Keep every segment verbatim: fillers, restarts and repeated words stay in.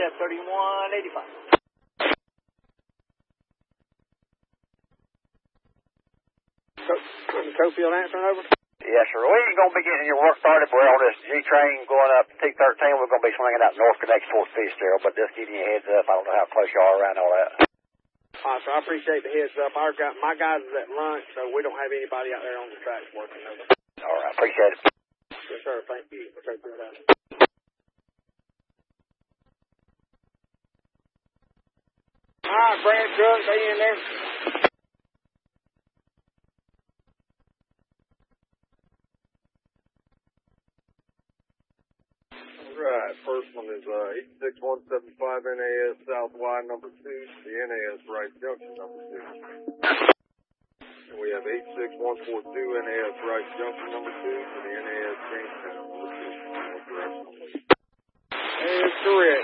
seven thirty-one eighty-five. Cofield answering over? Yes, sir. We ain't going to be getting your work started. We're on this G-train going up T thirteen. We're going to be swinging out North Connection towards Fitzgerald, but just giving you a heads up. I don't know how close you are around all that. All right, so I appreciate the heads up. Our guy, my guys is at lunch, so we don't have anybody out there on the tracks working over. All right, appreciate it. Yes, sir. Thank you. Okay, good. All right, Brad Truck, they in there. Right, first one is uh, eight six one seven five N A S South Y number two, the N A S Rice Junction number two. And we have eight six one four two N A S Rice Junction number two to the N A S Jamestown number two. That is correct.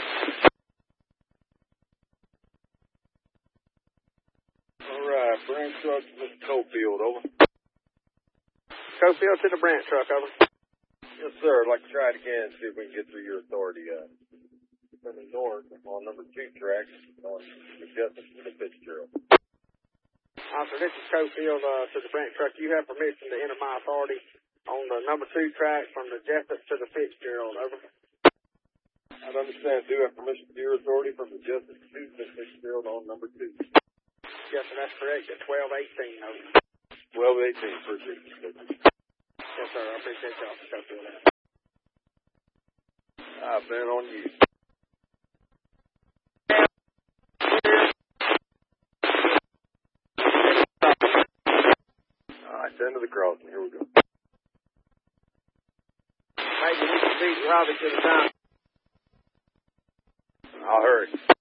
All right, branch truck, Mister Cofield, over. Cofield to the branch truck, over. Yes, sir. I'd like to try it again, see if we can get through your authority. Uh, from the north on number two tracks on Majestic to the Fitzgerald. Officer, this is Cofield uh, to the branch truck. You have permission to enter my authority on the number two track from the Jessup to the Fitzgerald, over. I'd understand. Do have permission to your authority from Majestic to the Fitzgerald on number two. Yes, sir, that's correct. At twelve eighteen, over. twelve eighteen, appreciate you. Yes, sir. I appreciate y'all. Cofield. I've been on you. All right, end of the crossing. Here we go. Maybe we can beat Robbie to the time. I'll hurry.